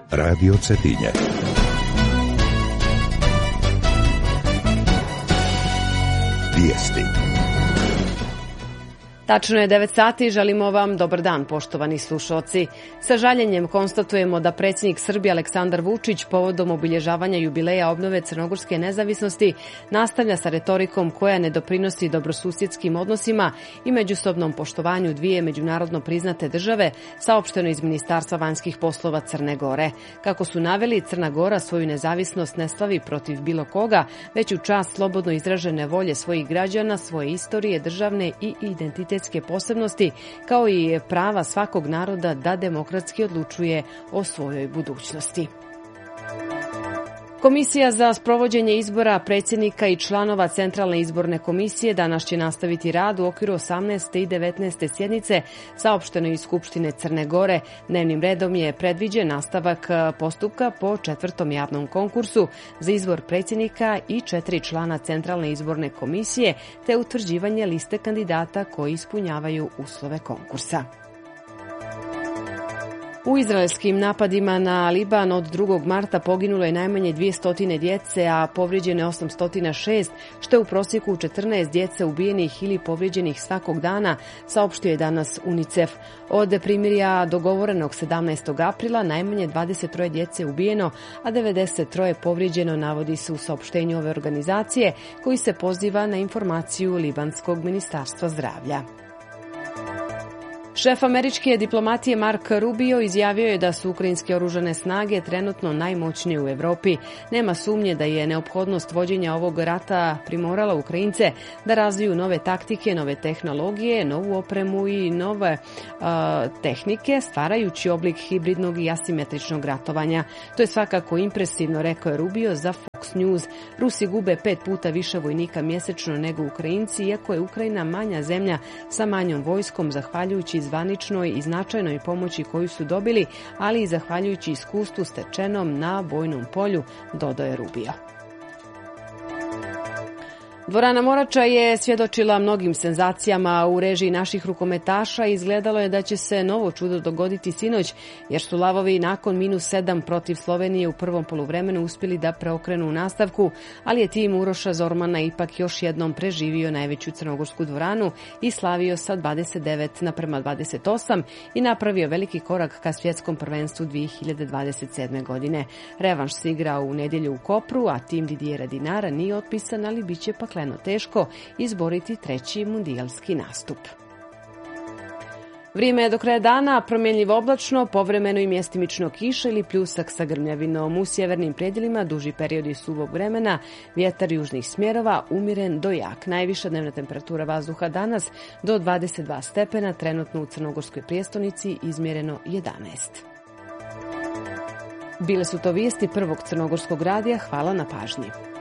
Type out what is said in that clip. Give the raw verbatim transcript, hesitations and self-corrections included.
Radio Cetinje. Vijesti. Tačno je devet sati, želimo vam dobar dan, poštovani slušaoci. Sa žaljenjem konstatujemo da predsjednik Srbije Aleksandar Vučić povodom obilježavanja jubileja obnove crnogorske nezavisnosti nastavlja sa retorikom koja ne doprinosi dobrosusjedskim odnosima i međusobnom poštovanju dvije međunarodno priznate države, saopšteno iz Ministarstva vanjskih poslova Crne Gore. Kako su naveli, Crna Gora svoju nezavisnost ne slavi protiv bilo koga, već u čast slobodno izražene volje svojih građana, svoje istorije, državne i identitetske posebnosti, kao i prava svakog naroda da demokratski odlučuje o svojoj budućnosti. Komisija za sprovođenje izbora predsjednika i članova Centralne izborne komisije danas će nastaviti rad u okviru osamnaeste i devetnaeste sjednice, saopšteno iz Skupštine Crne Gore. Dnevnim redom je predviđen nastavak postupka po četvrtom javnom konkursu za izbor predsjednika i četiri člana Centralne izborne komisije, te utvrđivanje liste kandidata koji ispunjavaju uslove konkursa. U izraelskim napadima na Liban od drugog marta poginulo je najmanje dvjesto djece, a povrijeđeno je osamsto šest, što je u prosjeku četrnaest djece ubijenih ili povrijeđenih svakog dana, saopštio je danas UNICEF. Od primirja dogovorenog sedamnaestog aprila najmanje dvadeset troje djece ubijeno, a devedeset troje povrijeđeno, navodi se u saopštenju ove organizacije, koji se poziva na informaciju Libanskog ministarstva zdravlja. Šef američke diplomatije Mark Rubio izjavio je da su ukrajinske oružane snage trenutno najmoćnije u Europi. Nema sumnje da je neophodnost vođenja ovog rata primorala Ukrajince da razviju nove taktike, nove tehnologije, novu opremu i nove uh, tehnike, stvarajući oblik hibridnog i asimetričnog ratovanja. To je svakako impresivno, rekao je Rubio za Fox News. Rusi gube pet puta više vojnika mjesečno nego Ukrajinci, iako je Ukrajina manja zemlja sa manjom vojskom, zahvaljujući zvaničnoj i značajnoj pomoći koju su dobili, ali i zahvaljujući iskustvu stečenom na bojnom polju, dodao je Rubio. Dvorana Morača je svjedočila mnogim senzacijama u režiji naših rukometaša i izgledalo je da će se novo čudo dogoditi sinoć, jer su lavovi nakon minus sedam protiv Slovenije u prvom poluvremenu uspjeli da preokrenu u nastavku, ali je tim Uroša Zormana ipak još jednom preživio najveću crnogorsku dvoranu i slavio sa dvadeset devet naprema dvadeset osam i napravio veliki korak ka svjetskom prvenstvu dvije hiljade dvadeset sedme. godine. Revanš se igra u nedjelju u Kopru, a tim Didijera Dinara nije otpisan, ali bit će pakleno teško izboriti treći mundijalski nastup. Vrijeme je do kraja dana promjenljivo oblačno, povremeno i mjestimično kiša ili pljusak sa grmljavinom. U sjevernim predjelima duži periodi suvog vremena, vjetar južnih smjerova, umiren do jak. Najviša dnevna temperatura vazduha danas do dvadeset dva stepena, trenutno u Crnogorskoj prijestolnici izmjereno jedanaest. Bile su to vijesti Prvog crnogorskog radija, hvala na pažnji.